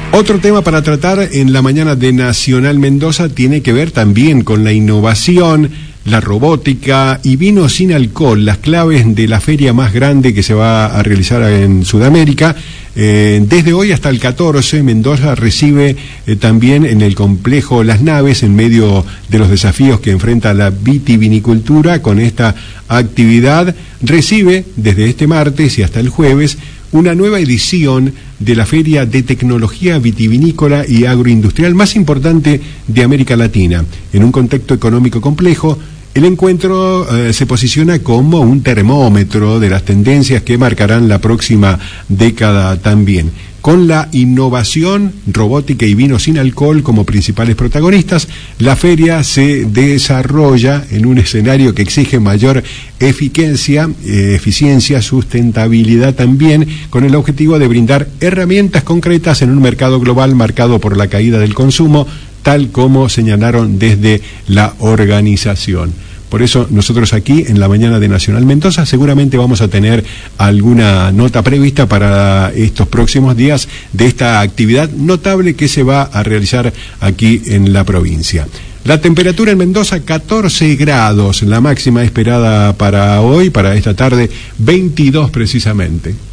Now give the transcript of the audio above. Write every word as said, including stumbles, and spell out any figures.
Otro tema para tratar en la mañana de Nacional Mendoza tiene que ver también con la innovación, la robótica y vino sin alcohol, las claves de la feria más grande que se va a realizar en Sudamérica. Eh, desde hoy hasta el catorce, Mendoza recibe eh, también en el complejo Las Naves, en medio de los desafíos que enfrenta la vitivinicultura con esta actividad, recibe desde este martes y hasta el jueves una nueva edición de la Feria de Tecnología Vitivinícola y Agroindustrial más importante de América Latina. En un contexto económico complejo, el encuentro eh, se posiciona como un termómetro de las tendencias que marcarán la próxima década también. Con la innovación, robótica y vino sin alcohol como principales protagonistas, la feria se desarrolla en un escenario que exige mayor eficiencia, eh, eficiencia, sustentabilidad también, con el objetivo de brindar herramientas concretas en un mercado global marcado por la caída del consumo, tal como señalaron desde la organización. Por eso nosotros aquí en la mañana de Nacional Mendoza seguramente vamos a tener alguna nota prevista para estos próximos días de esta actividad notable que se va a realizar aquí en la provincia. La temperatura en Mendoza catorce grados, la máxima esperada para hoy, para esta tarde veintidós precisamente.